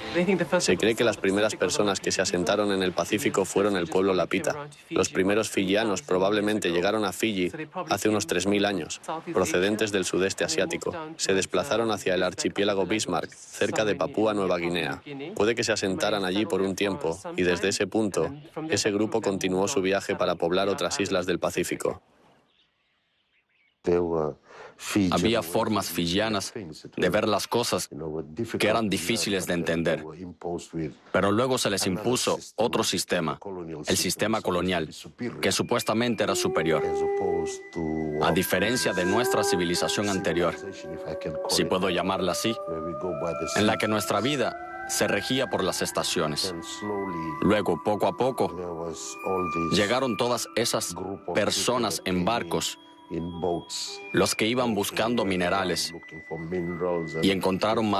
Se cree que las primeras personas que se asentaron en el Pacífico fueron el pueblo lapita. Los primeros fiyianos probablemente llegaron a Fiyi hace unos 3000 años, procedentes del sudeste asiático. Se desplazaron hacia el archipiélago Bismarck, cerca de Papúa Nueva Guinea. Puede que se asentaran allí por un tiempo y desde ese punto, ese grupo continuó su viaje para poblar otras islas del Pacífico. Había formas fiyianas de ver las cosas que eran difíciles de entender, pero luego se les impuso otro sistema, el sistema colonial, que supuestamente era superior, a diferencia de nuestra civilización anterior, si puedo llamarla así, en la que nuestra vida se regía por las estaciones. Luego, poco a poco, llegaron todas esas personas en barcos, los que iban buscando minerales y encontraron